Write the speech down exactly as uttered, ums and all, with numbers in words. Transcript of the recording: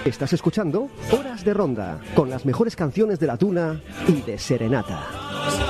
Estás escuchando Horas de Ronda, con las mejores canciones de la tuna y de serenata.